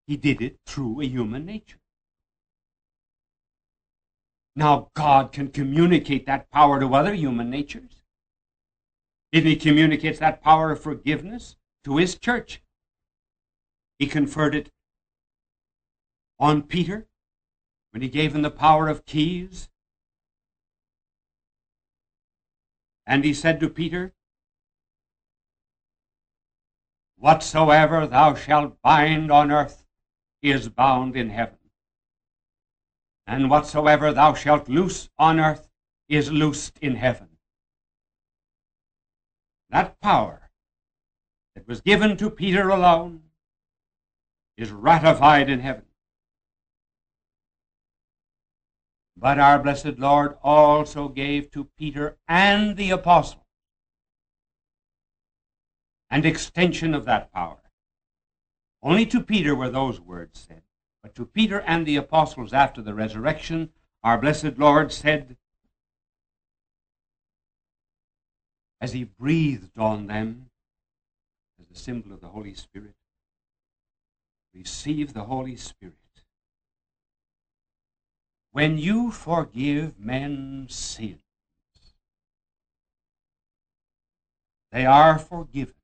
He did it through a human nature. Now God can communicate that power to other human natures. He communicates that power of forgiveness to his church. He conferred it on Peter when he gave him the power of keys. And he said to Peter, "Whatsoever thou shalt bind on earth is bound in heaven, and whatsoever thou shalt loose on earth is loosed in heaven." That power that was given to Peter alone is ratified in heaven. But our blessed Lord also gave to Peter and the apostles an extension of that power. Only to Peter were those words said, but to Peter and the apostles after the resurrection, our blessed Lord said, as he breathed on them as the symbol of the Holy Spirit, "Receive the Holy Spirit. When you forgive men's sins, they are forgiven.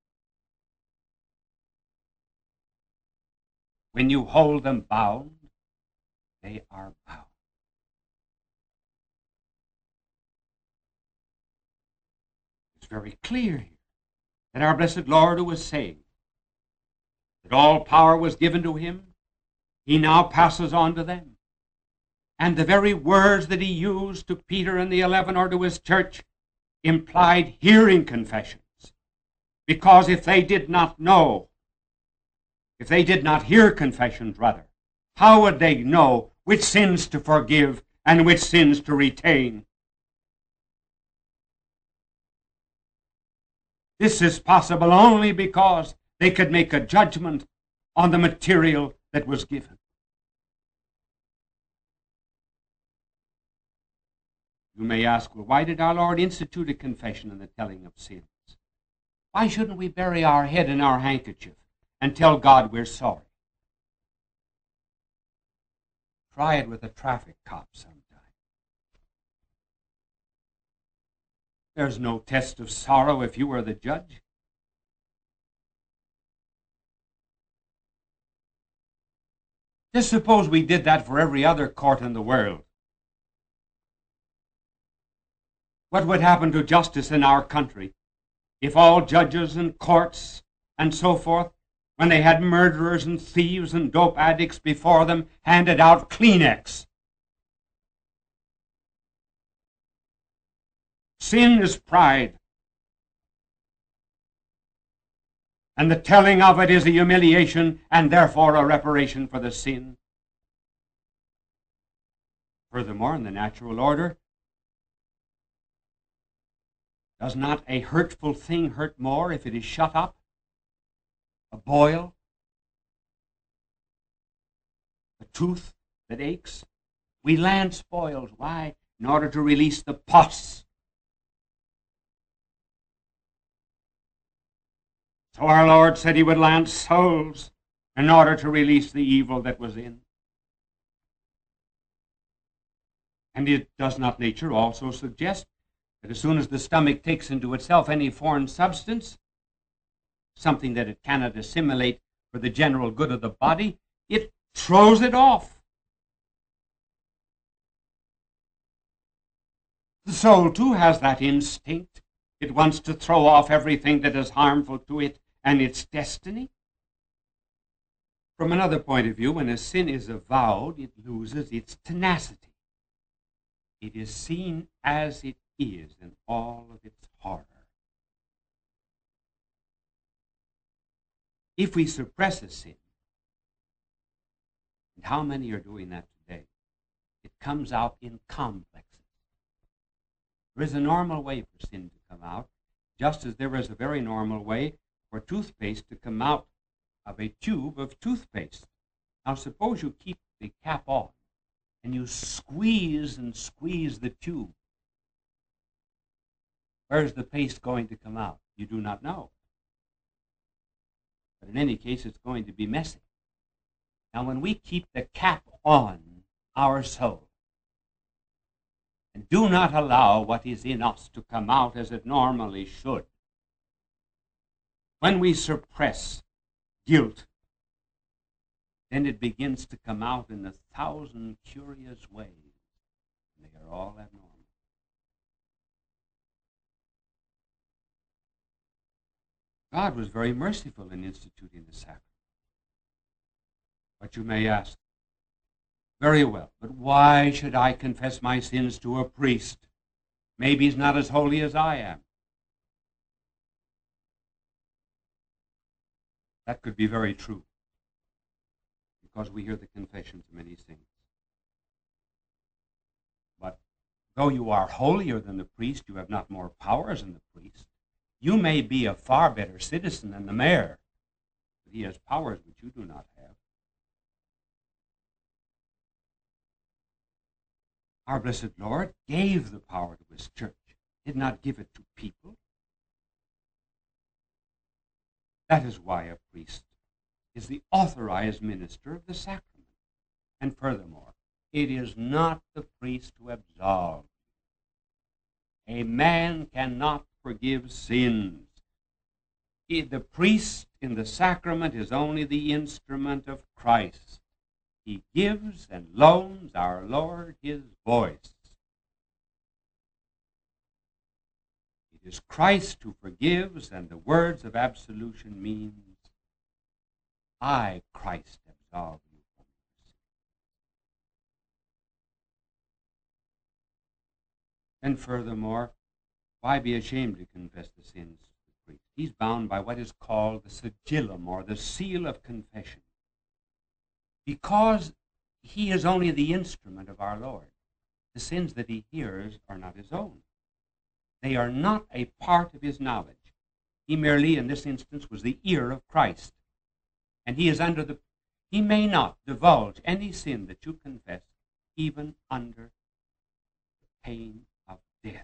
When you hold them bound, they are bound." It's very clear here that our blessed Lord, who was saying that all power was given to him, he now passes on to them. And the very words that he used to Peter and the 11 or to his church implied hearing confessions. Because if they did not know, if they did not hear confessions rather, how would they know which sins to forgive and which sins to retain? This is possible only because they could make a judgment on the material that was given. You may ask, well, why did our Lord institute a confession and the telling of sins? Why shouldn't we bury our head in our handkerchief and tell God we're sorry? Try it with a traffic cop sometime. There's no test of sorrow if you were the judge. Just suppose we did that for every other court in the world. What would happen to justice in our country if all judges and courts and so forth, when they had murderers and thieves and dope addicts before them, handed out Kleenex? Sin is pride, and the telling of it is a humiliation and therefore a reparation for the sin. Furthermore, in the natural order, does not a hurtful thing hurt more if it is shut up? A boil? A tooth that aches? We lance boils. Why? In order to release the pus. So our Lord said he would lance souls in order to release the evil that was in. And does not nature also suggest that as soon as the stomach takes into itself any foreign substance, something that it cannot assimilate for the general good of the body, it throws it off? The soul, too, has that instinct. It wants to throw off everything that is harmful to it and its destiny. From another point of view, when a sin is avowed, it loses its tenacity. It is seen as it is in all of its horror. If we suppress a sin, and how many are doing that today, it comes out in complexes. There is a normal way for sin to come out, just as there is a very normal way for toothpaste to come out of a tube of toothpaste. Now suppose you keep the cap on and you squeeze and squeeze the tube. Where's the paste going to come out? You do not know. But in any case, it's going to be messy. Now, when we keep the cap on our soul and do not allow what is in us to come out as it normally should, when we suppress guilt, then it begins to come out in 1,000 curious ways. They are all abnormal. God was very merciful in instituting the sacrament. But you may ask, very well, but why should I confess my sins to a priest? Maybe he's not as holy as I am. That could be very true, because we hear the confessions of many saints. But though you are holier than the priest, you have not more powers than the priest. You may be a far better citizen than the mayor, but he has powers which you do not have. Our blessed Lord gave the power to his church, did not give it to people. That is why a priest is the authorized minister of the sacrament. And furthermore, it is not the priest who absolves. A man cannot forgive sins. The priest in the sacrament is only the instrument of Christ. He gives and loans our Lord his voice. It is Christ who forgives, and the words of absolution means, I, Christ, absolve you from your sins. And furthermore, why be ashamed to confess the sins of the priest? He's bound by what is called the sigillum, or the seal of confession. Because he is only the instrument of our Lord. The sins that he hears are not his own. They are not a part of his knowledge. He merely, in this instance, was the ear of Christ. And he is he may not divulge any sin that you confess, even under the pain of death.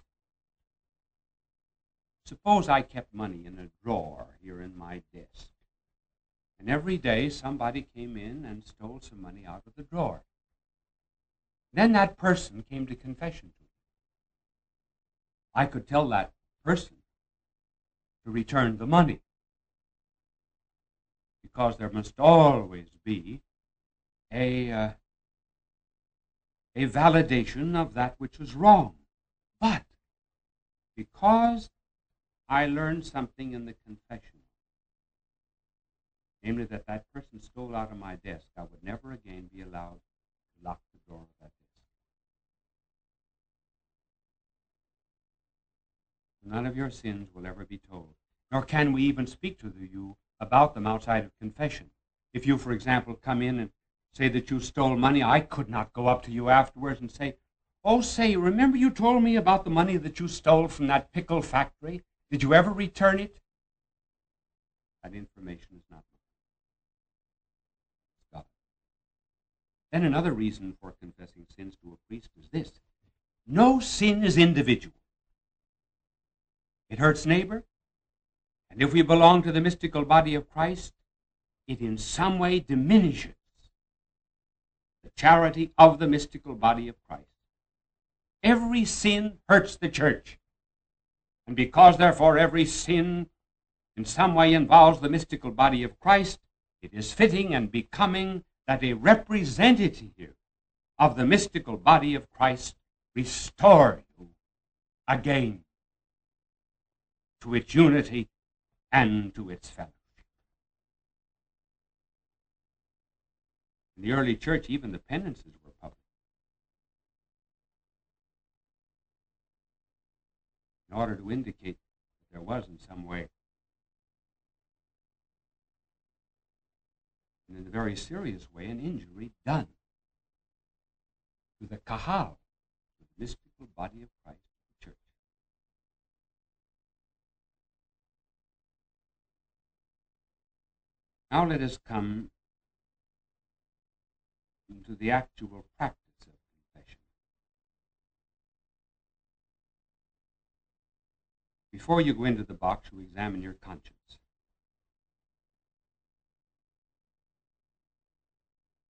Suppose I kept money in a drawer here in my desk, and every day somebody came in and stole some money out of the drawer. Then that person came to confession to me. I could tell that person to return the money, because there must always be a validation of that which was wrong. But because I learned something in the confession, namely that that person stole out of my desk, I would never again be allowed to lock the door of that desk. None of your sins will ever be told, nor can we even speak to you about them outside of confession. If you, for example, come in and say that you stole money, I could not go up to you afterwards and say, oh, say, remember you told me about the money that you stole from that pickle factory? Did you ever return it? That information is not God. Then another reason for confessing sins to a priest is this: no sin is individual. It hurts neighbor, and if we belong to the mystical body of Christ, it in some way diminishes the charity of the mystical body of Christ. Every sin hurts the church, and because, therefore, every sin in some way involves the mystical body of Christ, it is fitting and becoming that a representative of the mystical body of Christ restore you again to its unity and to its fellowship. In the early church, even the penances were public, in order to indicate that there was in some way, and in a very serious way, an injury done to the kahal, to the mystical body of Christ, the church. Now let us come to the actual practice of confession. Before you go into the box, you examine your conscience.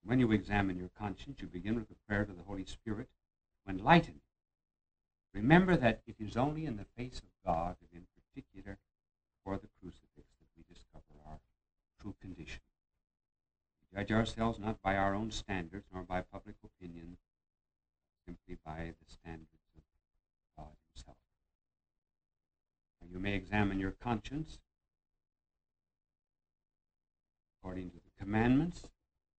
When you examine your conscience, you begin with a prayer to the Holy Spirit to enlighten it. Remember that it is only in the face of God, and in particular for the crucifix, that we discover our true condition. We judge ourselves not by our own standards, nor by public opinion, simply by the standards of God himself. Now, you may examine your conscience according to the commandments,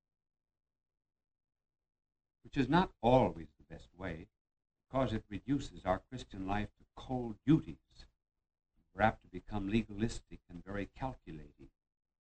which is not always the best way, because it reduces our Christian life to cold duties. We're apt to become legalistic and very calculating.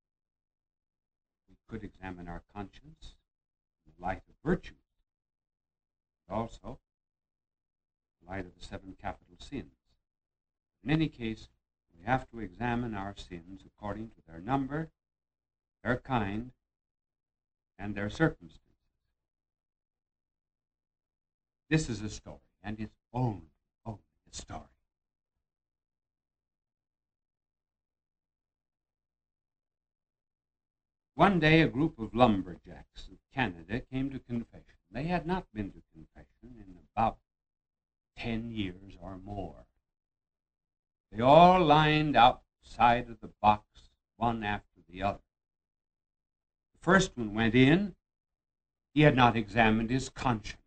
We could examine our conscience in the light of virtues, and also in the light of the 7 capital sins. In any case, we have to examine our sins according to their number, their kind, and their circumstances. This is a story, and it's only a story. One day, a group of lumberjacks of Canada came to confession. They had not been to confession in about 10 years or more. They all lined outside of the box, one after the other. The first one went in. He had not examined his conscience.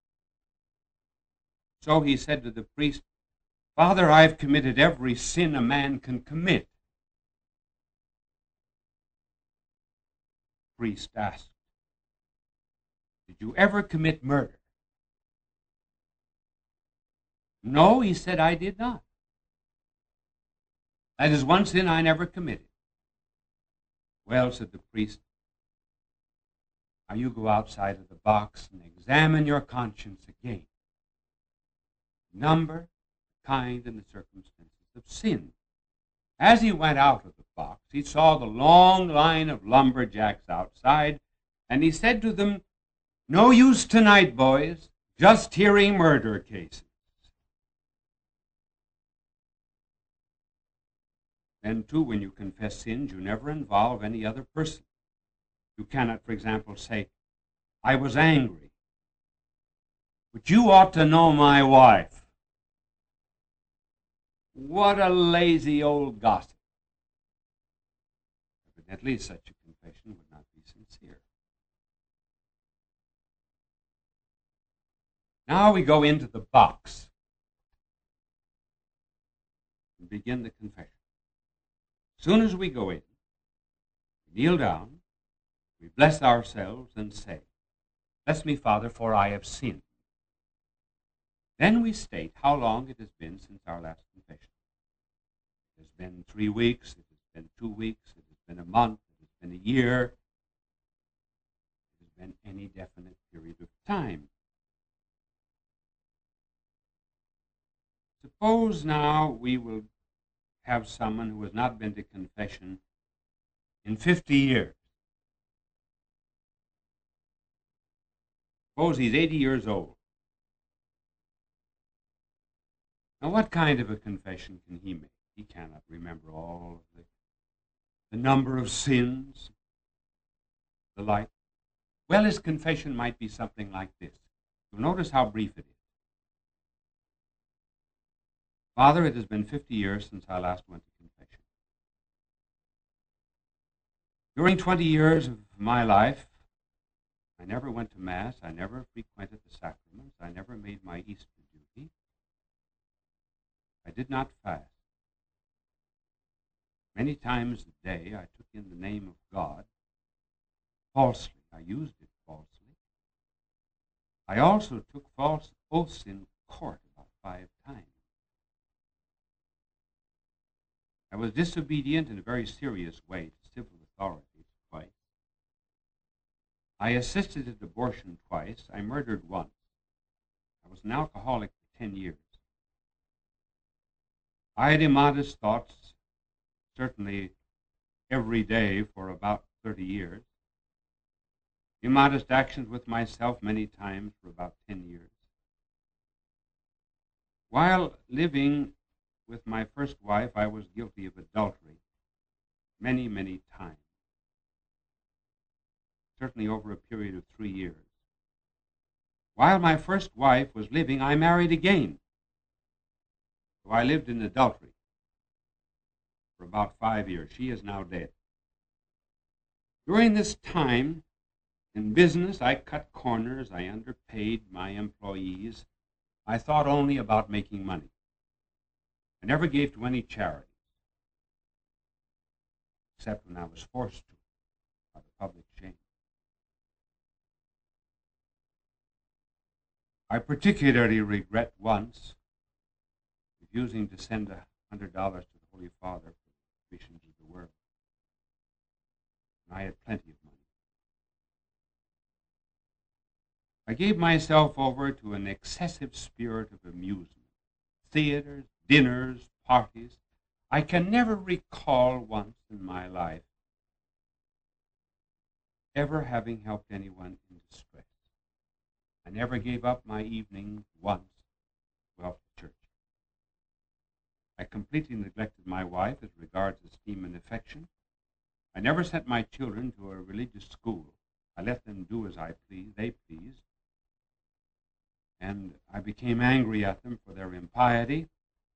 So he said to the priest, "Father, I've committed every sin a man can commit." The priest asked, "Did you ever commit murder?" "No," he said, "I did not. That is one sin I never committed." "Well," said the priest, "now you go outside of the box and examine your conscience again. Number, kind, and the circumstances of sin." As he went out of the box, he saw the long line of lumberjacks outside, and he said to them, "No use tonight, boys, just hearing murder cases." Then, too, when you confess sins, you never involve any other person. You cannot, for example, say, "I was angry, but you ought to know my wife." What a lazy old gossip. Evidently, such a confession would not be sincere. Now we go into the box and begin the confession. As soon as we go in, we kneel down, we bless ourselves and say, "Bless me, Father, for I have sinned." Then we state how long it has been since our last confession. It has been 3 weeks, it has been 2 weeks, it has been a month, it has been a year, it has been any definite period of time. Suppose now we will have someone who has not been to confession in 50 years. Suppose he's 80 years old. Now, what kind of a confession can he make? He cannot remember all of the number of sins, the like. Well, his confession might be something like this. You'll notice how brief it is. "Father, it has been 50 years since I last went to confession. During 20 years of my life, I never went to Mass, I never frequented the sacraments, I never made my Easter duty. I did not fast. Many times a day I took in the name of God falsely. I used it falsely. I also took false oaths in court about 5 times. I was disobedient in a very serious way to civil authorities twice. I assisted at abortion twice. I murdered once. I was an alcoholic for 10 years. I had immodest thoughts, certainly every day for about 30 years. Immodest actions with myself many times for about 10 years. While living with my first wife, I was guilty of adultery many, many times. certainly over a period of 3 years. While my first wife was living, I married again. So I lived in adultery for about 5 years. She is now dead. During this time, in business, I cut corners. I underpaid my employees. I thought only about making money. I never gave to any charities, except when I was forced to by the public shame. I particularly regret once refusing to send $100 to the Holy Father for the missions of the world. And I had plenty of money. I gave myself over to an excessive spirit of amusement. Theaters, dinners, parties. I can never recall once in my life ever having helped anyone in distress. I never gave up my evening once to help the church. I completely neglected my wife as regards esteem and affection. I never sent my children to a religious school. I let them do as they pleased. And I became angry at them for their impiety.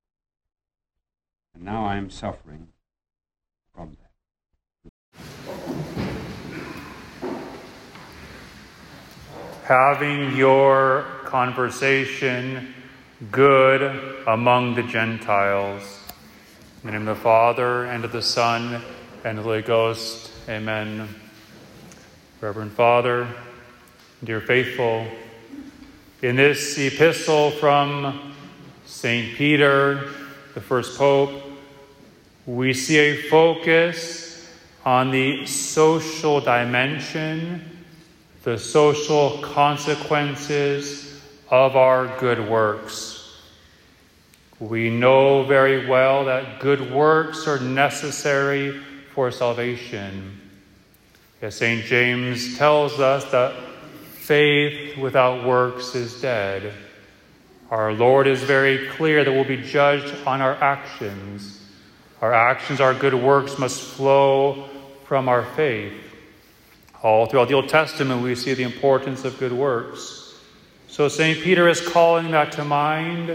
And now I am suffering from that. Having your conversation good among the Gentiles. In the name of the Father, and of the Son, and of the Holy Ghost. Amen. Reverend Father, dear faithful, in this epistle from St. Peter, the first Pope, we see a focus on the social dimension, the social consequences of our good works. We know very well that good works are necessary for salvation. As St. James tells us that faith without works is dead. Our Lord is very clear that we'll be judged on our actions. Our actions, our good works must flow from our faith. All throughout the Old Testament, we see the importance of good works. So St. Peter is calling that to mind,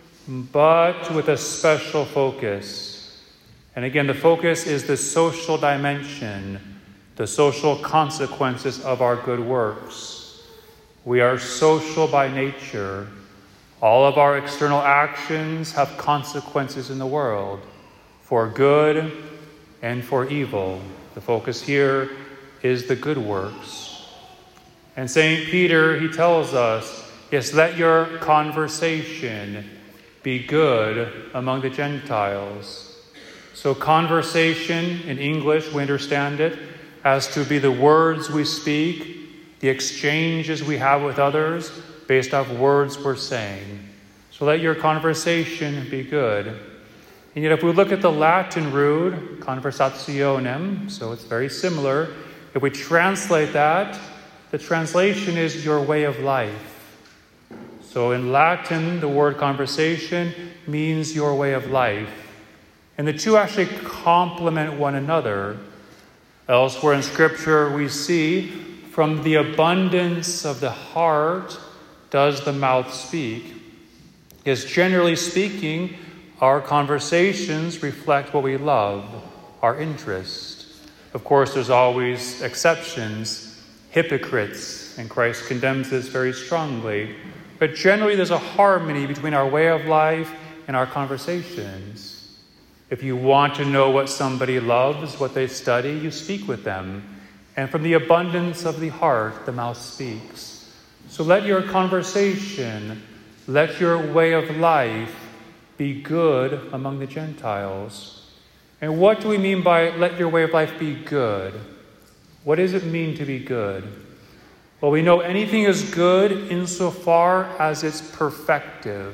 but with a special focus. And again, the focus is the social dimension, the social consequences of our good works. We are social by nature. All of our external actions have consequences in the world, for good and for evil. The focus here is the good works. And St. Peter, he tells us, yes, let your conversation be good among the Gentiles. So conversation, in English, we understand it as to be the words we speak, the exchanges we have with others based off words we're saying. So let your conversation be good. And yet if we look at the Latin root, conversationem, so it's very similar, if we translate that, the translation is your way of life. So in Latin, the word conversation means your way of life. And the two actually complement one another. Elsewhere in Scripture, we see, from the abundance of the heart does the mouth speak. Yes, generally speaking, our conversations reflect what we love, our interest. Of course, there's always exceptions, hypocrites, and Christ condemns this very strongly. But generally, there's a harmony between our way of life and our conversations. If you want to know what somebody loves, what they study, you speak with them. And from the abundance of the heart, the mouth speaks. So let your conversation, let your way of life be good among the Gentiles. And what do we mean by let your way of life be good? What does it mean to be good? Well, we know anything is good insofar as it's perfective.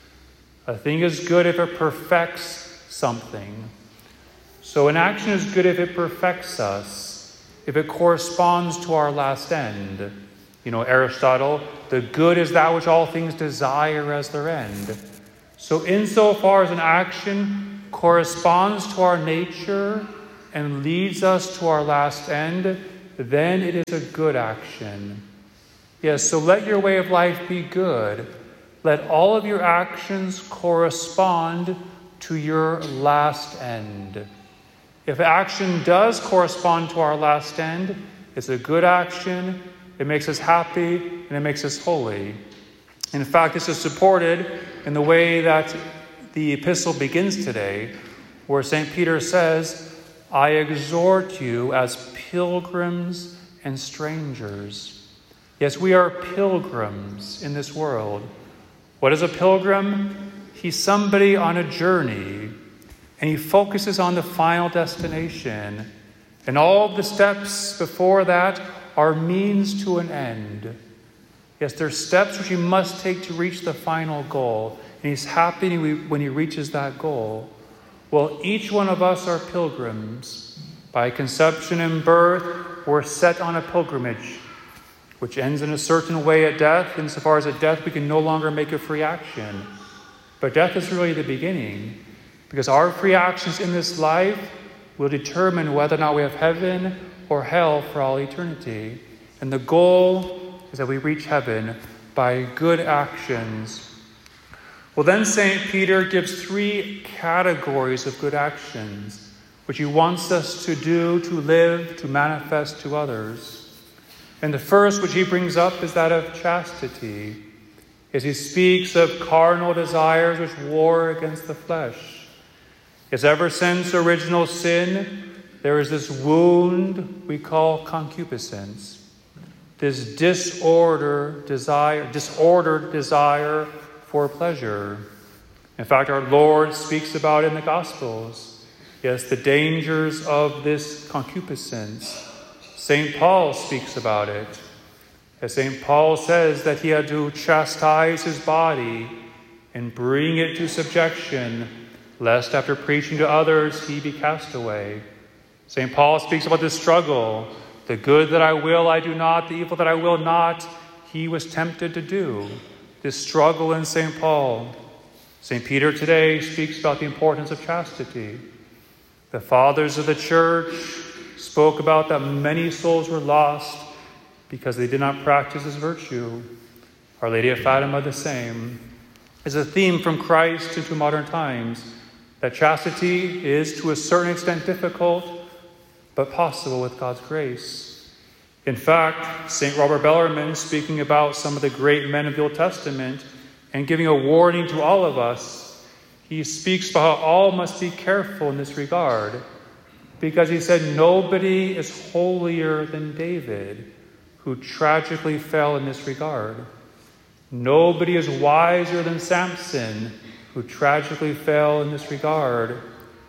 A thing is good if it perfects something. So an action is good if it perfects us, if it corresponds to our last end. You know, Aristotle, the good is that which all things desire as their end. So insofar as an action corresponds to our nature and leads us to our last end, then it is a good action. Yes, so let your way of life be good. Let all of your actions correspond to your last end. If action does correspond to our last end, it's a good action, it makes us happy, and it makes us holy. In fact, this is supported in the way that the epistle begins today, where St. Peter says, I exhort you as pilgrims and strangers. Yes, we are pilgrims in this world. What is a pilgrim? He's somebody on a journey, and he focuses on the final destination. And all the steps before that are means to an end. Yes, there's steps which he must take to reach the final goal. And he's happy when he reaches that goal. Well, each one of us are pilgrims. By conception and birth, we're set on a pilgrimage, which ends in a certain way at death. Insofar as at death, we can no longer make a free action. But death is really the beginning, because our free actions in this life will determine whether or not we have heaven or hell for all eternity. And the goal is that we reach heaven by good actions. Well, then St. Peter gives 3 categories of good actions, which he wants us to do, to live, to manifest to others. And the first which he brings up is that of chastity, as he speaks of carnal desires which war against the flesh. As ever since original sin, there is this wound we call concupiscence, this disordered desire for pleasure. In fact, our Lord speaks about it in the Gospels. Yes, the dangers of this concupiscence. St. Paul speaks about it. As St. Paul says that he had to chastise his body and bring it to subjection, lest after preaching to others he be cast away. St. Paul speaks about this struggle. The good that I will, I do not. The evil that I will not, he was tempted to do. This struggle in St. Paul. St. Peter today speaks about the importance of chastity. The fathers of the church spoke about that many souls were lost because they did not practice this virtue. Our Lady of Fatima, the same. Is a theme from Christ into modern times, that chastity is to a certain extent difficult, but possible with God's grace. In fact, St. Robert Bellarmine, speaking about some of the great men of the Old Testament and giving a warning to all of us, he speaks about how all must be careful in this regard, because he said nobody is holier than David, who tragically fell in this regard. Nobody is wiser than Samson, who tragically fell in this regard.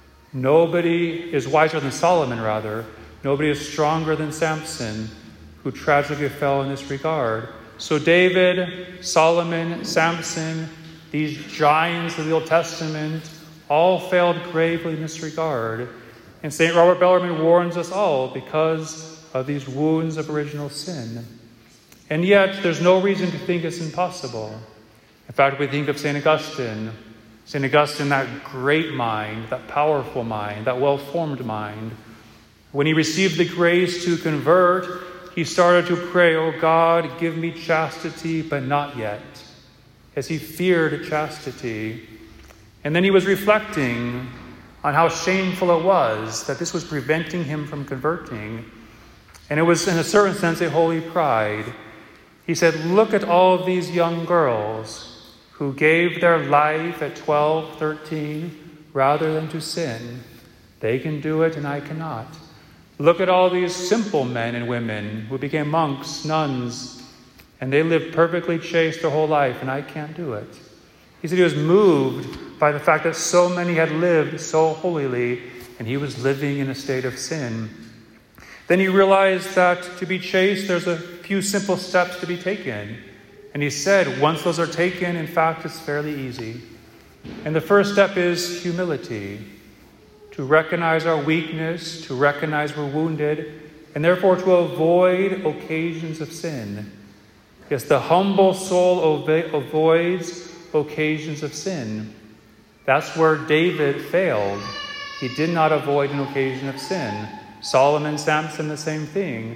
Nobody is wiser than Solomon, rather. Nobody is stronger than Samson, who tragically fell in this regard. So David, Solomon, Samson, these giants of the Old Testament, all failed gravely in this regard. And St. Robert Bellarmine warns us all because of these wounds of original sin. And yet, there's no reason to think it's impossible. In fact, we think of St. Augustine. St. Augustine, that great mind, that powerful mind, that well-formed mind. When he received the grace to convert, he started to pray, "Oh God, give me chastity, but not yet," as he feared chastity. And then he was reflecting on how shameful it was that this was preventing him from converting. And it was, in a certain sense, a holy pride. He said, look at all of these young girls who gave their life at 12, 13, rather than to sin. They can do it and I cannot. Look at all these simple men and women who became monks, nuns, and they lived perfectly chaste their whole life, and I can't do it. He said he was moved by the fact that so many had lived so holily, and he was living in a state of sin. Then he realized that to be chaste, there's a few simple steps to be taken. And he said, once those are taken, in fact, it's fairly easy. And the first step is humility. To recognize our weakness, to recognize we're wounded, and therefore to avoid occasions of sin. Yes, the humble soul avoids occasions of sin. That's where David failed. He did not avoid an occasion of sin. Solomon, Samson, the same thing.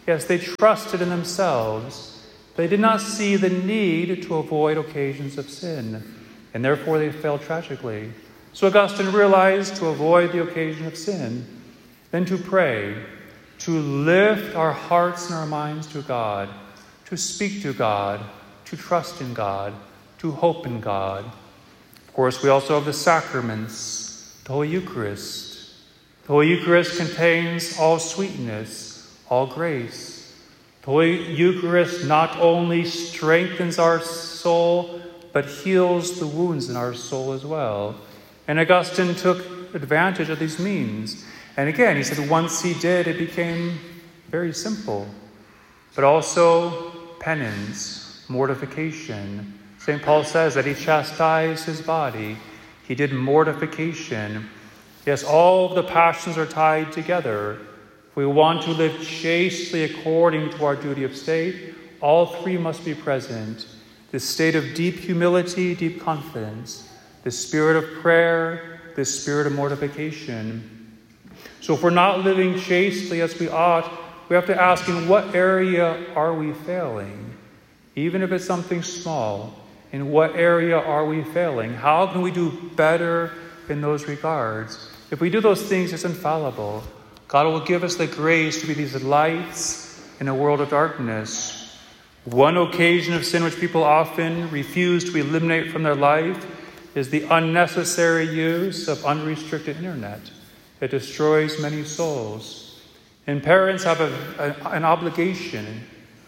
Yes, they trusted in themselves. They did not see the need to avoid occasions of sin, and therefore they failed tragically. So Augustine realized to avoid the occasion of sin, then to pray, to lift our hearts and our minds to God, to speak to God, to trust in God, to hope in God. Of course, we also have the sacraments, the Holy Eucharist. The Holy Eucharist contains all sweetness, all grace. The Holy Eucharist not only strengthens our soul, but heals the wounds in our soul as well. And Augustine took advantage of these means. And again, he said once he did, it became very simple. But also penance, mortification. St. Paul says that he chastised his body. He did mortification. Yes, all of the passions are tied together. If we want to live chastely according to our duty of state, all three must be present. The state of deep humility, deep confidence, the spirit of prayer, the spirit of mortification. So if we're not living chastely as we ought, we have to ask, in what area are we failing? Even if it's something small, in what area are we failing? How can we do better in those regards? If we do those things, it's infallible. God will give us the grace to be these lights in a world of darkness. One occasion of sin which people often refuse to eliminate from their life is the unnecessary use of unrestricted internet. It destroys many souls. And parents have an obligation,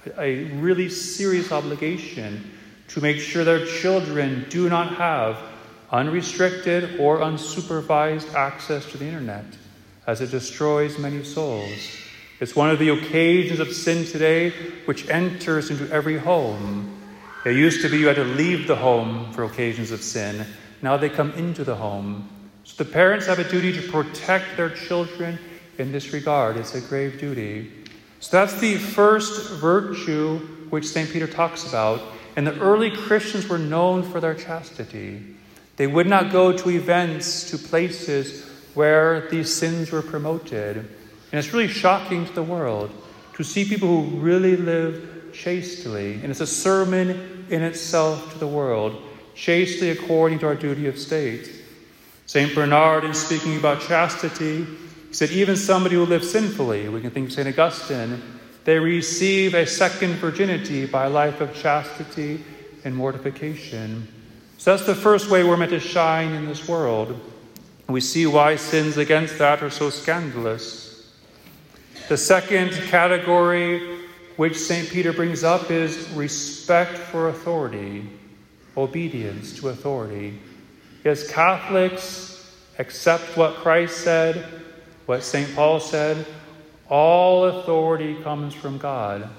a really serious obligation, to make sure their children do not have unrestricted or unsupervised access to the internet, as it destroys many souls. It's one of the occasions of sin today which enters into every home. It used to be you had to leave the home for occasions of sin. Now they come into the home. So the parents have a duty to protect their children in this regard. It's a grave duty. So that's the first virtue which St. Peter talks about. And the early Christians were known for their chastity. They would not go to events, to places where these sins were promoted. And it's really shocking to the world to see people who really live chastely. And it's a sermon in itself to the world, chastely according to our duty of state. St. Bernard, in speaking about chastity, said even somebody who lives sinfully, we can think of St. Augustine, they receive a second virginity by a life of chastity and mortification. So that's the first way we're meant to shine in this world. We see why sins against that are so scandalous. The second category which St. Peter brings up is respect for authority, obedience to authority. Yes, Catholics accept what Christ said, what St. Paul said. All authority comes from God.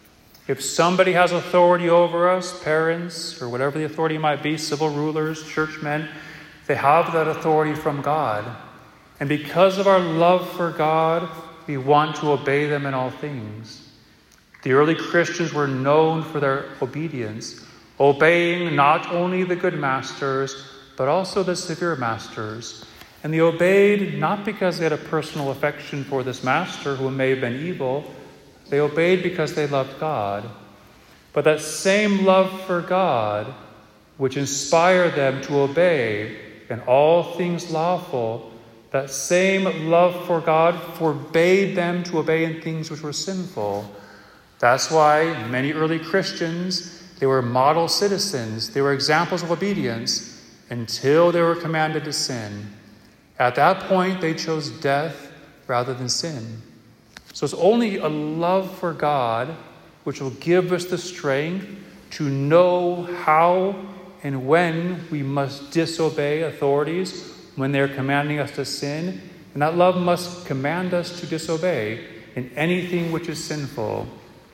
If somebody has authority over us, parents, or whatever the authority might be, civil rulers, churchmen, they have that authority from God. And because of our love for God, we want to obey them in all things. The early Christians were known for their obedience, obeying not only the good masters, but also the severe masters. And they obeyed not because they had a personal affection for this master who may have been evil. They obeyed because they loved God. But that same love for God, which inspired them to obey in all things lawful, that same love for God forbade them to obey in things which were sinful. That's why many early Christians, they were model citizens. They were examples of obedience until they were commanded to sin. At that point, they chose death rather than sin. So it's only a love for God which will give us the strength to know how and when we must disobey authorities when they're commanding us to sin. And that love must command us to disobey in anything which is sinful.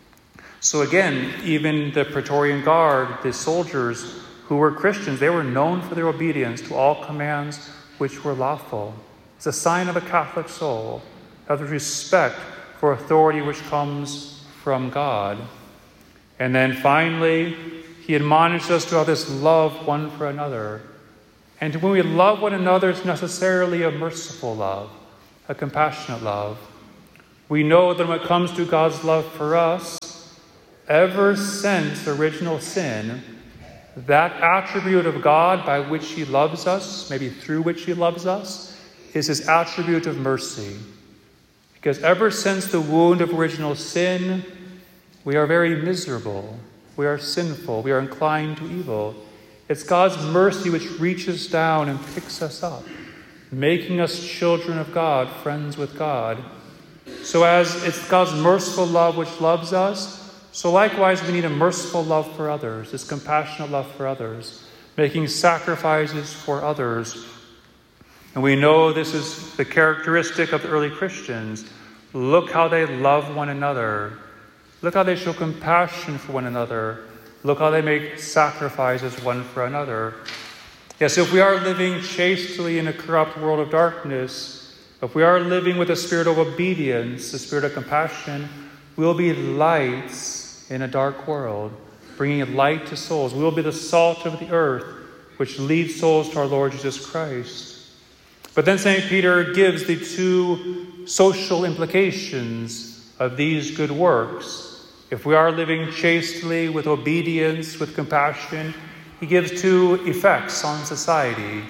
So again, even the Praetorian Guard, the soldiers who were Christians, they were known for their obedience to all commands which were lawful. It's a sign of a Catholic soul, of respect for authority which comes from God. And then finally, he admonished us to have this love one for another. And when we love one another, it's necessarily a merciful love, a compassionate love. We know that when it comes to God's love for us, ever since original sin, that attribute of God by which he loves us, maybe through which he loves us, is his attribute of mercy. Because ever since the wound of original sin, we are very miserable. We are sinful. We are inclined to evil. It's God's mercy which reaches down and picks us up, making us children of God, friends with God. So as it's God's merciful love which loves us, so likewise we need a merciful love for others, this compassionate love for others, making sacrifices for others. And we know this is the characteristic of the early Christians. Look how they love one another. Look how they show compassion for one another. Look how they make sacrifices one for another. Yes, if we are living chastely in a corrupt world of darkness, if we are living with a spirit of obedience, a spirit of compassion, we'll be lights in a dark world, bringing light to souls. We will be the salt of the earth, which leads souls to our Lord Jesus Christ. But then St. Peter gives the two social implications of these good works. If we are living chastely with obedience, with compassion, he gives two effects on society.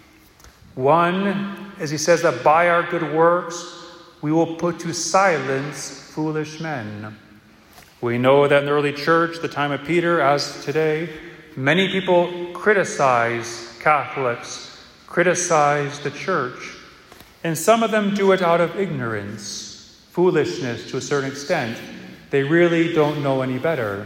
One, as he says, that by our good works, we will put to silence foolish men. We know that in the early church, the time of Peter, as today, many people criticize Catholics, criticize the church. And some of them do it out of ignorance, foolishness to a certain extent. They really don't know any better.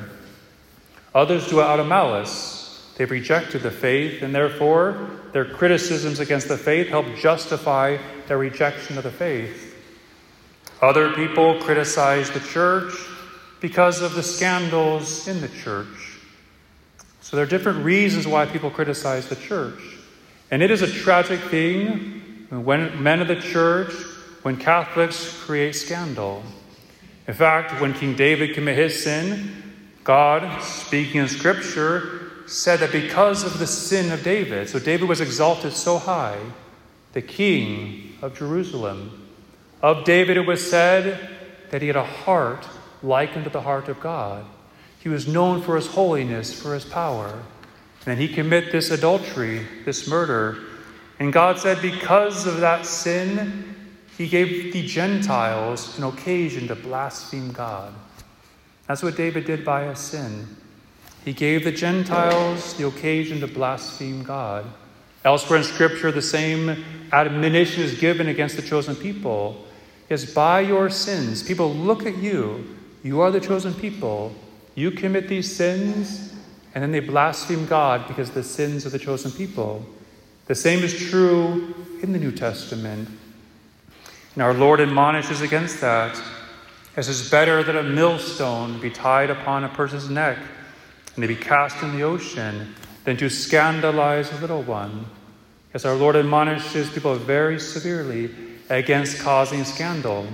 Others do it out of malice. They've rejected the faith, and therefore their criticisms against the faith help justify their rejection of the faith. Other people criticize the church because of the scandals in the church. So there are different reasons why people criticize the church. And it is a tragic thing when men of the church, when Catholics create scandal. In fact, when King David committed his sin, God, speaking in Scripture, said that because of the sin of David, so David was exalted so high, the king of Jerusalem. Of David it was said that he had a heart like unto the heart of God. He was known for his holiness, for his power. And then he committed this adultery, this murder. And God said because of that sin, he gave the Gentiles an occasion to blaspheme God. That's what David did by his sin. He gave the Gentiles the occasion to blaspheme God. Elsewhere in Scripture, the same admonition is given against the chosen people. Is by your sins, people look at you. You are the chosen people. You commit these sins, and then they blaspheme God because of the sins of the chosen people. The same is true in the New Testament. And our Lord admonishes against that. As is better that a millstone be tied upon a person's neck and they be cast in the ocean than to scandalize a little one. As our Lord admonishes people very severely against causing scandal.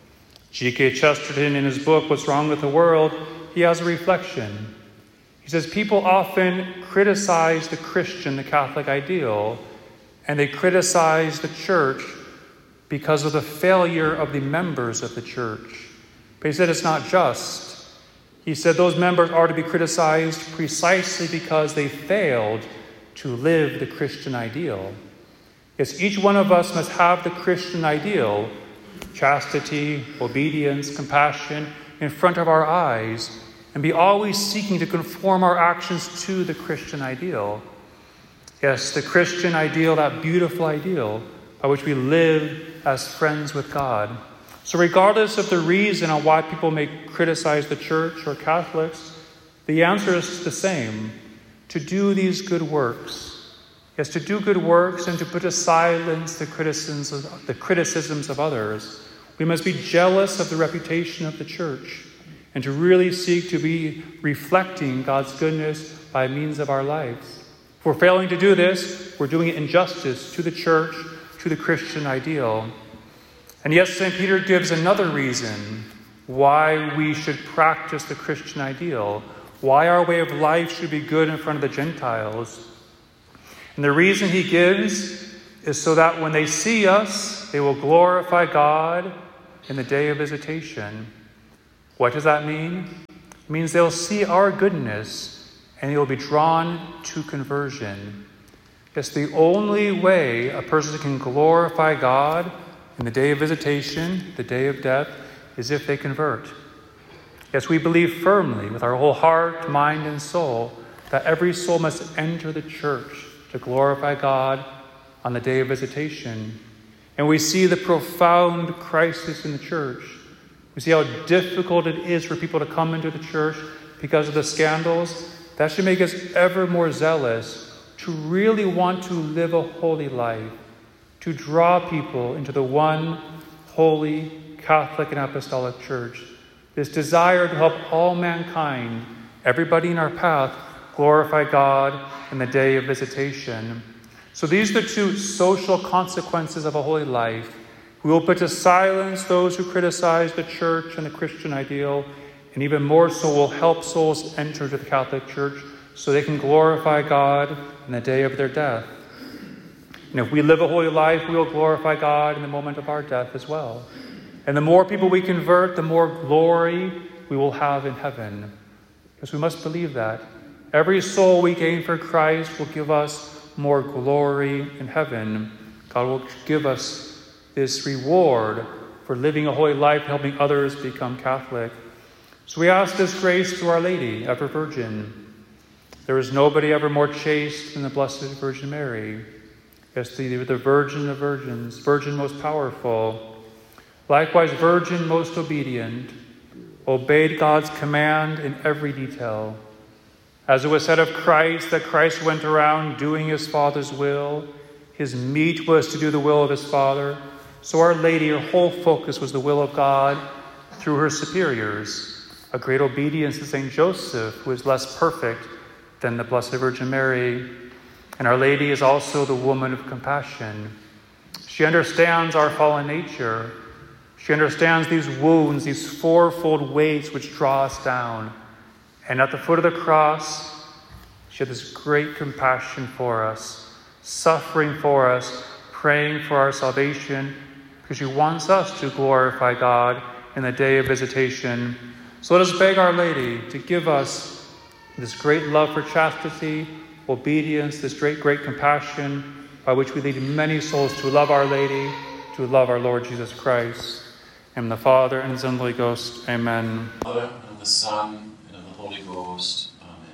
G.K. Chesterton, in his book, What's Wrong with the World, he has a reflection. He says, people often criticize the Christian, the Catholic ideal, and they criticize the church because of the failure of the members of the church. But he said it's not just. He said those members are to be criticized precisely because they failed to live the Christian ideal. Yes, each one of us must have the Christian ideal, chastity, obedience, compassion, in front of our eyes, and be always seeking to conform our actions to the Christian ideal. Yes, the Christian ideal, that beautiful ideal by which we live as friends with God. So regardless of the reason on why people may criticize the church or Catholics, the answer is the same: to do these good works. Yes, to do good works and to put to silence the criticisms of others. We must be jealous of the reputation of the church and to really seek to be reflecting God's goodness by means of our lives. If we're failing to do this, we're doing injustice to the church, to the Christian ideal. And yes, St. Peter gives another reason why we should practice the Christian ideal, why our way of life should be good in front of the Gentiles. And the reason he gives is so that when they see us, they will glorify God, in the day of visitation. What does that mean? It means they'll see our goodness and they'll be drawn to conversion. It's the only way a person can glorify God in the day of visitation, the day of death, is if they convert. Yes, we believe firmly with our whole heart, mind, and soul that every soul must enter the church to glorify God on the day of visitation. And we see the profound crisis in the church. We see how difficult it is for people to come into the church because of the scandals. That should make us ever more zealous to really want to live a holy life, to draw people into the one holy Catholic and Apostolic Church. This desire to help all mankind, everybody in our path, glorify God in the day of visitation. So these are the two social consequences of a holy life. We will put to silence those who criticize the church and the Christian ideal, and even more so will help souls enter to the Catholic Church so they can glorify God in the day of their death. And if we live a holy life, we will glorify God in the moment of our death as well. And the more people we convert, the more glory we will have in heaven. Because we must believe that. Every soul we gain for Christ will give us more glory in heaven. God will give us this reward for living a holy life, helping others become Catholic. So we ask this grace to Our Lady, ever Virgin. There is nobody ever more chaste than the Blessed Virgin Mary. Yes, the Virgin of Virgins, Virgin most powerful. Likewise, Virgin most obedient, obeyed God's command in every detail. As it was said of Christ, that Christ went around doing his Father's will. His meat was to do the will of his Father. So Our Lady, her whole focus was the will of God through her superiors. A great obedience to St. Joseph, who is less perfect than the Blessed Virgin Mary. And Our Lady is also the woman of compassion. She understands our fallen nature. She understands these wounds, these fourfold weights which draw us down. And at the foot of the cross, she had this great compassion for us, suffering for us, praying for our salvation, because she wants us to glorify God in the day of visitation. So let us beg Our Lady to give us this great love for chastity, obedience, this great compassion by which we lead many souls to love Our Lady, to love our Lord Jesus Christ. And the Father, and the Son, and the Holy Ghost. Amen. Father, and the Son, and of the Holy Ghost.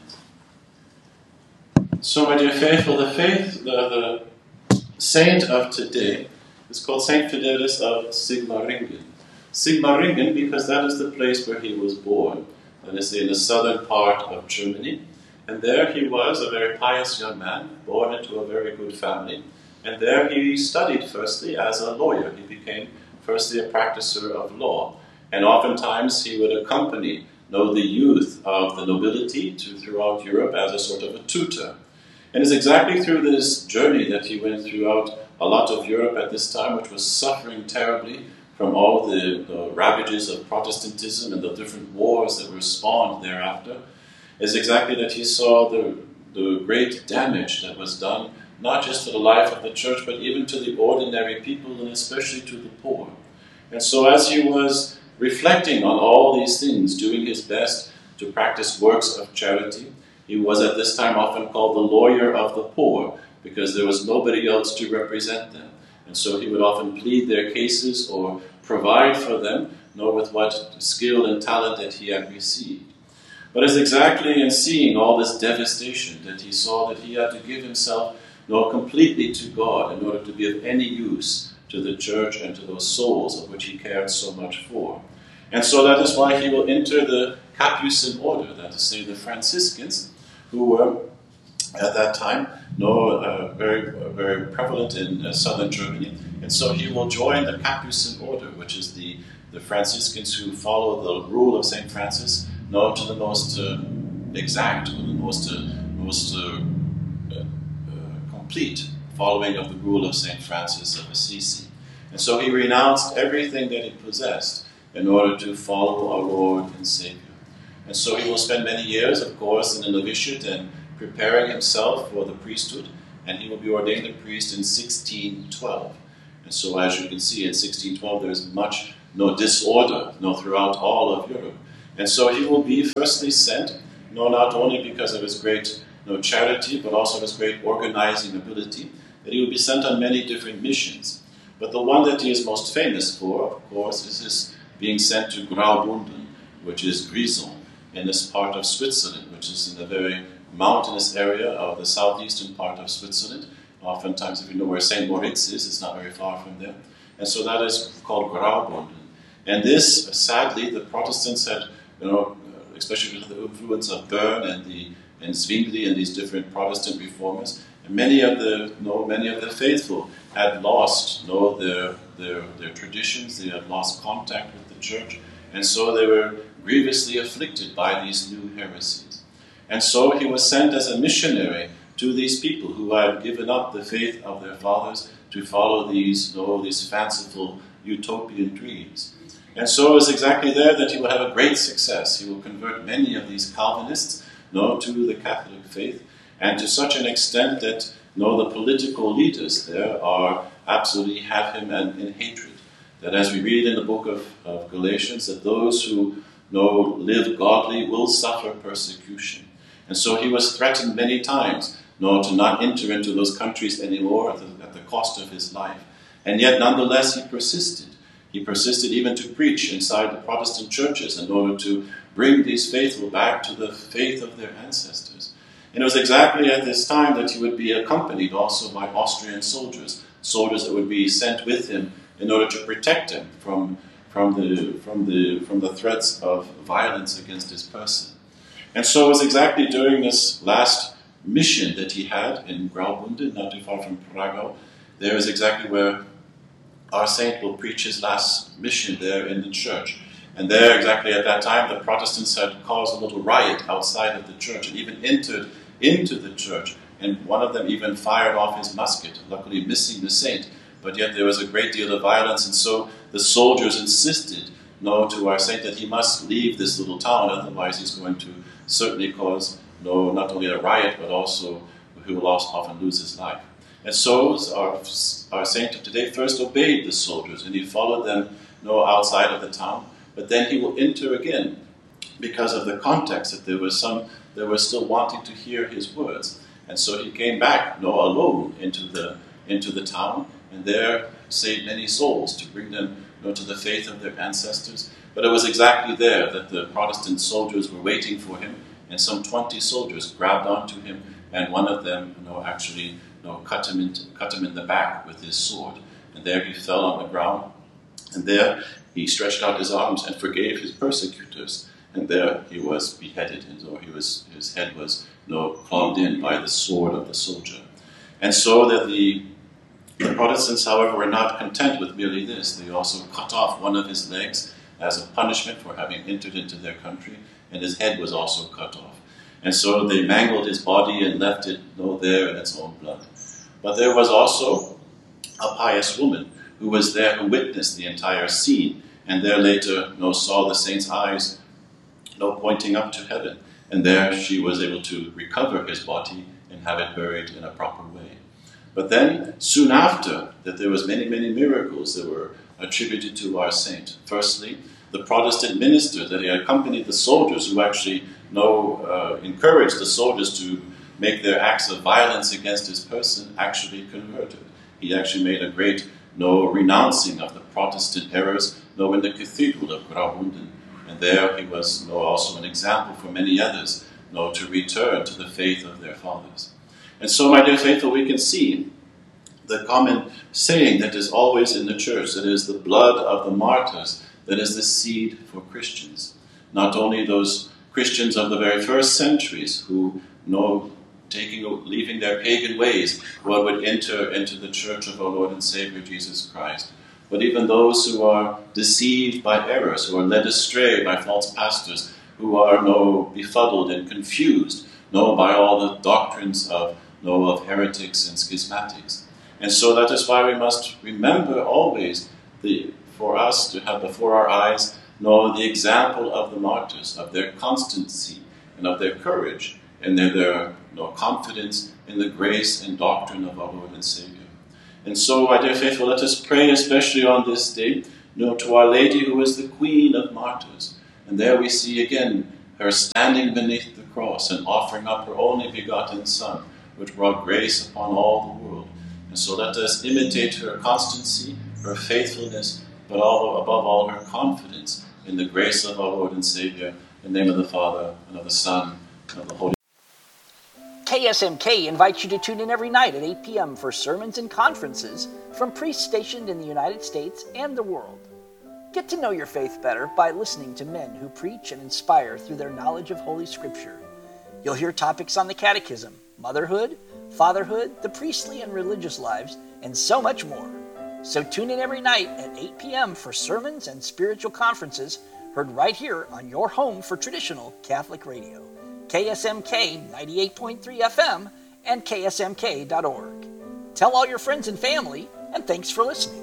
Amen. So, my dear faithful, the saint of today is called Saint Fidelis of Sigmaringen. Sigmaringen because that is the place where he was born. That is in the southern part of Germany. And there he was a very pious young man, born into a very good family. And there he studied firstly as a lawyer. He became firstly a practicer of law. And oftentimes he would accompany the youth of the nobility throughout Europe as a sort of a tutor. And it's exactly through this journey that he went throughout a lot of Europe at this time, which was suffering terribly from all the ravages of Protestantism and the different wars that were spawned thereafter. Is exactly that he saw the great damage that was done, not just to the life of the church, but even to the ordinary people, and especially to the poor. And so as he was reflecting on all these things, doing his best to practice works of charity, he was at this time often called the lawyer of the poor, because there was nobody else to represent them. And so he would often plead their cases or provide for them, with what skill and talent that he had received. But it's exactly in seeing all this devastation that he saw that he had to give himself completely to God in order to be of any use to the church and to those souls of which he cared so much for. And so that is why he will enter the Capuchin order, that is to say the Franciscans, who were at that time very prevalent in southern Germany. And so he will join the Capuchin order, which is the Franciscans who follow the rule of St. Francis, to the most exact, or the most complete following of the rule of St. Francis of Assisi. And so he renounced everything that he possessed in order to follow our Lord and Savior. And so he will spend many years, of course, in the novitiate and preparing himself for the priesthood, and he will be ordained a priest in 1612. And so as you can see, in 1612 there is much disorder throughout all of Europe. And so he will be firstly sent, not only because of his great charity, but also his great organizing ability, that he will be sent on many different missions. But the one that he is most famous for, of course, is his being sent to Graubünden, which is Grisons, in this part of Switzerland, which is in a very mountainous area of the southeastern part of Switzerland. Oftentimes, if you know where St. Moritz is, it's not very far from there. And so that is called Graubünden. And this, sadly, the Protestants had, especially with the influence of Bern and Zwingli and these different Protestant reformers, and many of the faithful had lost their traditions, they had lost contact with the church, and so they were grievously afflicted by these new heresies. And so he was sent as a missionary to these people who had given up the faith of their fathers to follow these fanciful utopian dreams. And so it was exactly there that he will have a great success. He will convert many of these Calvinists to the Catholic faith, and to such an extent that the political leaders there absolutely have him in hatred. That, as we read in the book of Galatians, that those who live godly will suffer persecution. And so he was threatened many times to not enter into those countries anymore at the cost of his life. And yet, nonetheless, he persisted. He persisted even to preach inside the Protestant churches in order to bring these faithful back to the faith of their ancestors. And it was exactly at this time that he would be accompanied also by Austrian soldiers that would be sent with him in order to protect him from the threats of violence against his person. And so it was exactly during this last mission that he had in Graubünden, not too far from Prague. There is exactly where our saint will preach his last mission there in the church. And there, exactly at that time, the Protestants had caused a little riot outside of the church and even entered into the church. And one of them even fired off his musket, luckily missing the saint. But yet there was a great deal of violence, and so the soldiers insisted to our saint that he must leave this little town, otherwise he's going to certainly cause not only a riot, but also he will often lose his life. And so our saint of today first obeyed the soldiers, and he followed them outside of the town. But then he will enter again, because of the context that there were still wanting to hear his words. And so he came back alone into the town, and there saved many souls to bring them to the faith of their ancestors. But it was exactly there that the Protestant soldiers were waiting for him, and some 20 soldiers grabbed onto him, and one of them actually cut him in the back with his sword. And there he fell on the ground, and there he stretched out his arms and forgave his persecutors. And there he was beheaded, and so his head was plugged in by the sword of the soldier. And so that the Protestants, however, were not content with merely this. They also cut off one of his legs as a punishment for having entered into their country, and his head was also cut off. And so they mangled his body and left it there in its own blood. But there was also a pious woman who was there, who witnessed the entire scene, and there later saw the saint's eyes pointing up to heaven. And there she was able to recover his body and have it buried in a proper way. But then, soon after, that there was many, many miracles that were attributed to our saint. Firstly, the Protestant minister that he accompanied the soldiers, who actually encouraged the soldiers to make their acts of violence against his person, actually converted. He actually made a great renouncing of the Protestant errors in the cathedral of Graubünden. And there he was also an example for many others to return to the faith of their fathers. And so, my dear faithful, we can see the common saying that is always in the church, that is the blood of the martyrs, that is the seed for Christians. Not only those Christians of the very first centuries who, leaving their pagan ways, would enter into the church of our Lord and Savior Jesus Christ, but even those who are deceived by errors, who are led astray by false pastors, who are befuddled and confused by all the doctrines of heretics and schismatics. And so that is why we must remember always for us to have before our eyes the example of the martyrs, of their constancy and of their courage, and their confidence in the grace and doctrine of our Lord and Savior. And so, my dear faithful, let us pray, especially on this day, to Our Lady who is the Queen of Martyrs. And there we see again her standing beneath the cross and offering up her only begotten Son, which brought grace upon all the world. And so let us imitate her constancy, her faithfulness, but above all her confidence in the grace of our Lord and Savior, in the name of the Father, and of the Son, and of the Holy Spirit. KSMK invites you to tune in every night at 8 p.m. for sermons and conferences from priests stationed in the United States and the world. Get to know your faith better by listening to men who preach and inspire through their knowledge of Holy Scripture. You'll hear topics on the catechism, motherhood, fatherhood, the priestly and religious lives, and so much more. So tune in every night at 8 p.m. for sermons and spiritual conferences heard right here on your home for traditional Catholic radio. KSMK 98.3 FM and ksmk.org. Tell all your friends and family, and thanks for listening.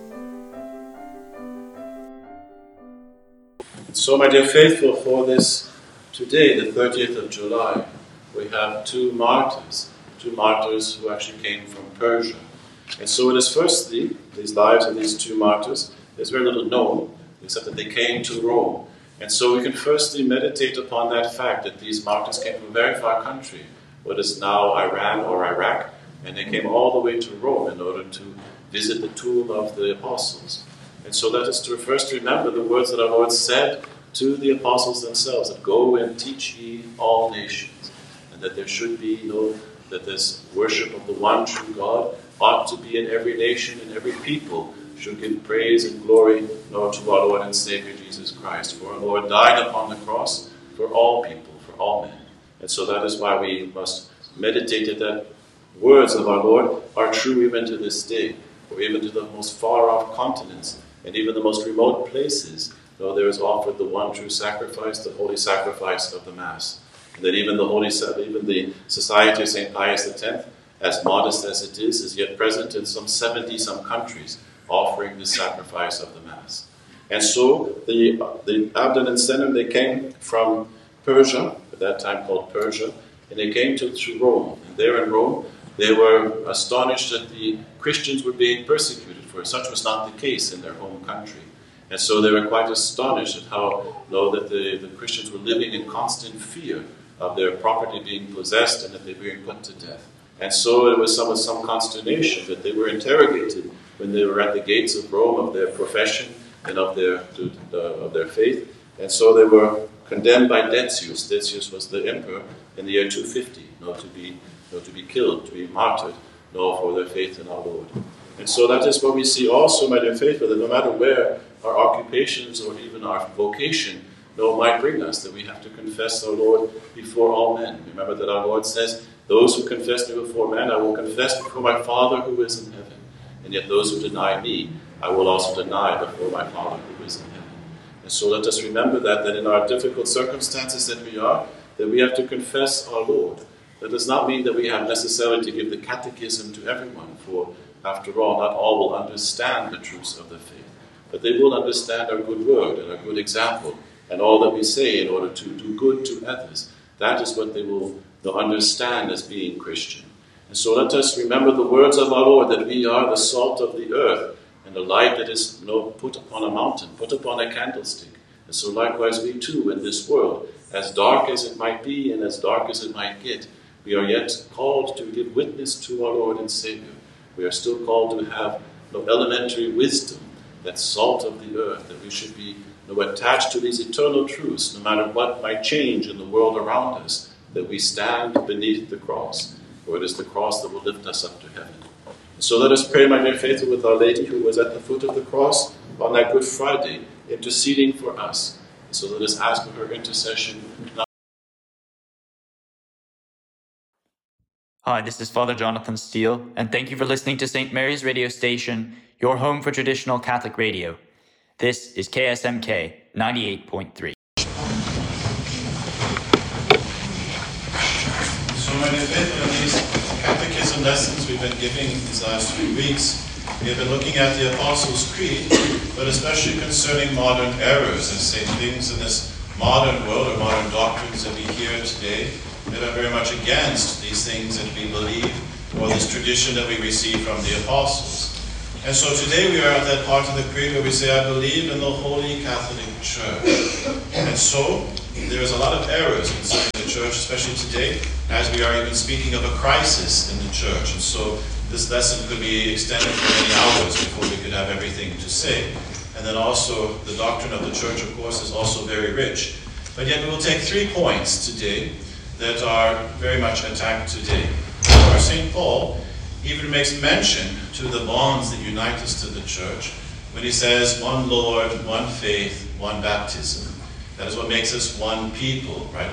So, my dear faithful, for this today, the 30th of July, we have two martyrs who actually came from Persia. And so it is firstly, these lives of these two martyrs, there's very little known, except that they came to Rome. And so we can firstly meditate upon that fact that these martyrs came from a very far country, what is now Iran or Iraq, and they came all the way to Rome in order to visit the tomb of the apostles. And so let us first remember the words that our Lord said to the apostles themselves, that go and teach ye all nations, and that there should be that this worship of the one true God ought to be in every nation and every people should give praise and glory to our Lord and Savior Jesus Christ. For our Lord died upon the cross for all people, for all men. And so that is why we must meditate that words of our Lord are true even to this day, or even to the most far-off continents, and even the most remote places, though there is offered the one true sacrifice, the holy sacrifice of the Mass. And that even the Society of St. Pius X, as modest as it is yet present in some 70-some countries, offering the sacrifice of the Mass. And so the Abdon and Senem, they came from Persia, at that time called Persia, and they came to Rome. And there in Rome, they were astonished that the Christians were being persecuted, for such was not the case in their home country. And so they were quite astonished at how that the Christians were living in constant fear of their property being possessed and that they were being put to death. And so it was some consternation that they were interrogated when they were at the gates of Rome of their profession and of their faith. And so they were condemned by Decius. Decius was the emperor in the year 250, to be killed, to be martyred, for their faith in our Lord. And so that is what we see also, my dear faithful, that no matter where our occupations or even our vocation might bring us, that we have to confess our Lord before all men. Remember that our Lord says, those who confess me before men, I will confess before my Father who is in heaven. And yet those who deny me, I will also deny before my Father who is in heaven. And so let us remember that in our difficult circumstances that we have to confess our Lord. That does not mean that we have necessarily to give the catechism to everyone, for after all, not all will understand the truths of the faith. But they will understand our good word and our good example and all that we say in order to do good to others. That is what they will understand as being Christian. And so let us remember the words of our Lord, that we are the salt of the earth and the light that is put upon a mountain, put upon a candlestick. And so likewise we too in this world, as dark as it might be and as dark as it might get, we are yet called to give witness to our Lord and Savior. We are still called to have elementary wisdom, that salt of the earth, that we should be attached to these eternal truths, no matter what might change in the world around us, that we stand beneath the cross, for it is the cross that will lift us up to heaven. And so let us pray, my dear faithful, with Our Lady who was at the foot of the cross on that Good Friday, interceding for us. And so let us ask for her intercession. Hi, this is Father Jonathan Steele, and thank you for listening to St. Mary's Radio Station, your home for traditional Catholic radio. This is KSMK 98.3. So, my dear faithful, in these catechism lessons we've been giving these last few weeks, we have been looking at the Apostles' Creed, but especially concerning modern errors and say things in this modern world or modern doctrines that we hear today that are very much against these things that we believe or this tradition that we receive from the Apostles. And so today we are at that part of the creed where we say, I believe in the Holy Catholic Church. And so there's a lot of errors inside the church, especially today, as we are even speaking of a crisis in the church. And so this lesson could be extended for many hours before we could have everything to say. And then also the doctrine of the church, of course, is also very rich. But yet we will take 3 points today that are very much attacked today. Our St. Paul even makes mention to the bonds that unite us to the church when he says, one Lord, one faith, one baptism. That is what makes us one people, right?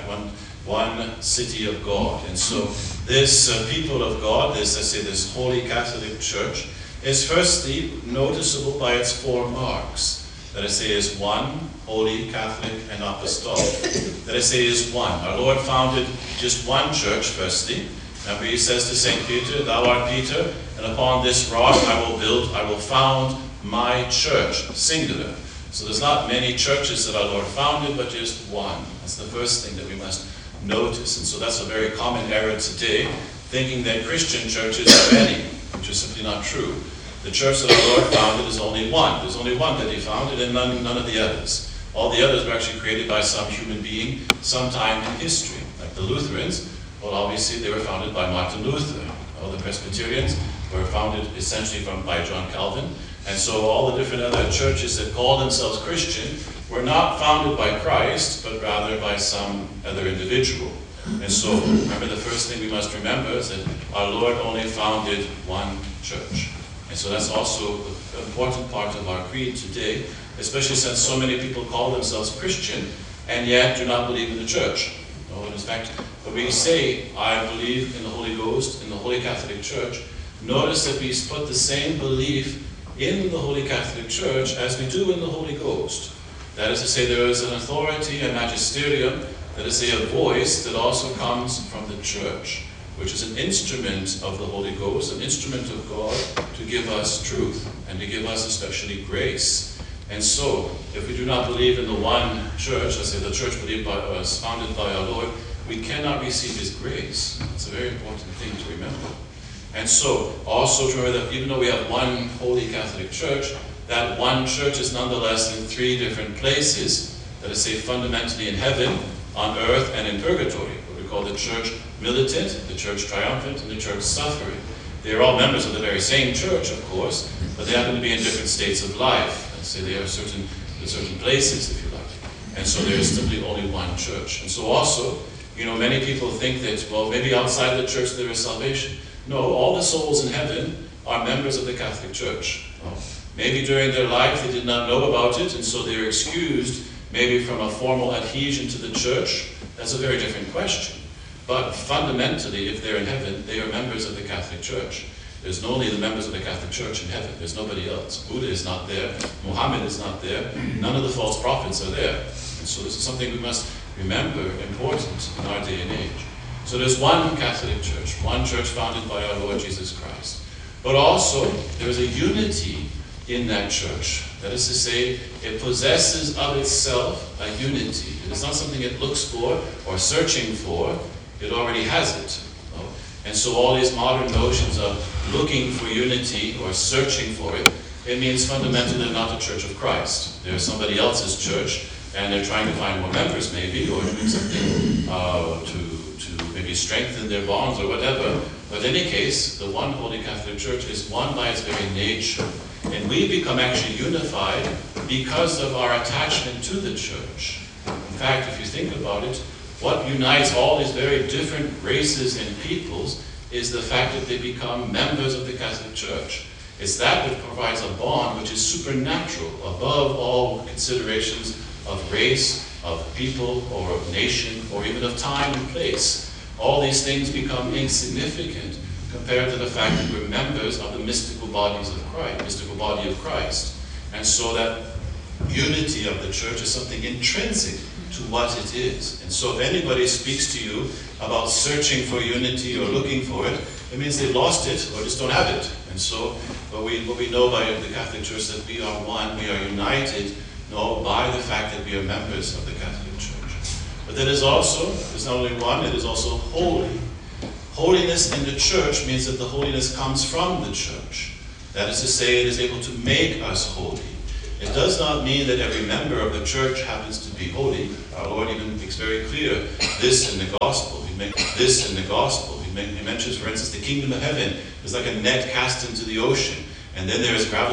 One city of God. And so this people of God, this Holy Catholic Church, is firstly noticeable by its 4 marks. That is one, holy, Catholic, and apostolic. That is one. Our Lord founded just one church, firstly. Remember, he says to St. Peter, thou art Peter, and upon this rock I will found my church, singular. So there's not many churches that our Lord founded, but just one. That's the first thing that we must notice. And so that's a very common error today, thinking that Christian churches are many, which is simply not true. The church that our Lord founded is only one. There's only one that he founded, and none of the others. All the others were actually created by some human being sometime in history. Like the Lutherans, well, obviously they were founded by Martin Luther. All the Presbyterians were founded essentially by John Calvin. And so all the different other churches that call themselves Christian were not founded by Christ, but rather by some other individual. And so, remember, the first thing we must remember is that our Lord only founded one church. And so that's also an important part of our creed today, especially since so many people call themselves Christian and yet do not believe in the church. No, in fact, when we say, I believe in the Holy Ghost, in the Holy Catholic Church, notice that we put the same belief in the Holy Catholic Church as we do in the Holy Ghost. That is to say, there is an authority, a magisterium, that is to say, a voice that also comes from the church, which is an instrument of the Holy Ghost, an instrument of God to give us truth and to give us especially grace. And so, if we do not believe in the one church, let's say the church was founded by our Lord, we cannot receive his grace. It's a very important thing to remember. And so, also remember that even though we have one Holy Catholic Church, that one church is nonetheless in 3 different places, that is, say, fundamentally in heaven, on earth, and in purgatory, what we call the church militant, the church triumphant, and the church suffering. They are all members of the very same church, of course, but they happen to be in different states of life. Let's say they are certain places, if you like. And so there is simply only one church. And so also, many people think that, well, maybe outside the church there is salvation. No, all the souls in heaven are members of the Catholic Church. Maybe during their life they did not know about it, and so they're excused maybe from a formal adhesion to the church. That's a very different question. But fundamentally, if they're in heaven, they are members of the Catholic Church. There's only the members of the Catholic Church in heaven. There's nobody else. Buddha is not there. Muhammad is not there. None of the false prophets are there. And so this is something we must remember, important in our day and age. So there's one Catholic Church, one church founded by our Lord Jesus Christ. But also, there's a unity in that church. That is to say, it possesses of itself a unity. It is not something it looks for or searching for. It already has it. And so all these modern notions of looking for unity or searching for it, it means fundamentally they're not the Church of Christ. They're somebody else's church, and they're trying to find more members maybe, or doing something to maybe strengthen their bonds or whatever. But in any case, the one Holy Catholic Church is one by its very nature. And we become actually unified because of our attachment to the church. In fact, if you think about it, what unites all these very different races and peoples is the fact that they become members of the Catholic Church. It's that which provides a bond which is supernatural, above all considerations of race, of people, or of nation, or even of time and place. All these things become insignificant compared to the fact that we're members of the mystical body of Christ. And so that unity of the church is something intrinsic to what it is. And so if anybody speaks to you about searching for unity or looking for it, it means they've lost it or just don't have it. And so what we know by the Catholic Church is that we are one, we are united, by the fact that we are members of the Catholic Church. But that is also, it's not only one, it is also holy. Holiness in the church means that the holiness comes from the church. That is to say, it is able to make us holy. It does not mean that every member of the church happens to be holy. Our Lord even makes very clear this in the gospel. He mentions, for instance, the kingdom of heaven is like a net cast into the ocean, and then there is gravity